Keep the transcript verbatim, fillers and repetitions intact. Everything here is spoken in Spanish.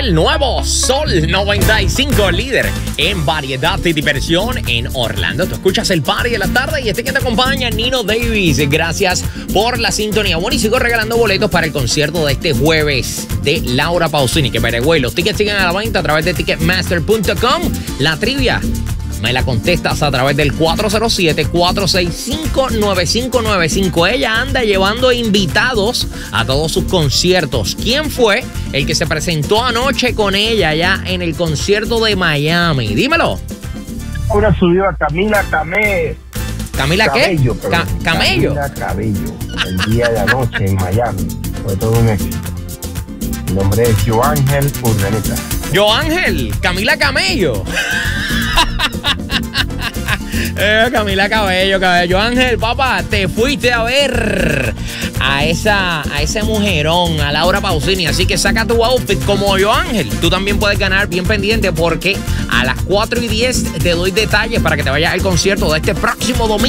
el nuevo Sol noventa y cinco, líder en variedad y diversión en Orlando. Tú escuchas el party de la tarde y este que te acompaña, Nino Davis. Gracias por la sintonía. Bueno, y sigo regalando boletos para el concierto de este jueves de Laura Pausini, que Peregüey. Los tickets siguen a la venta a través de ticketmaster punto com. La trivia me la contestas a través del cuatro cero siete, cuatro seis cinco, nueve cinco nueve cinco. Ella anda llevando invitados a todos sus conciertos. ¿Quién fue el que se presentó anoche con ella allá en el concierto de Miami? Dímelo. Ahora subió a Camila Camé. ¿Camila Cabello, qué? Ca ¿Camello? Camila Cabello. El día de anoche en Miami. Fue todo un éxito. Mi nombre es Joángel Urdaneta. Joángel, Camila Camello. Eh, Camila Cabello, Cabello. Ángel, papá, te fuiste a ver a esa a ese mujerón, a Laura Pausini. Así que saca tu outfit como yo, Ángel. Tú también puedes ganar, bien pendiente, porque a las cuatro y diez te doy detalles para que te vayas al concierto de este próximo domingo.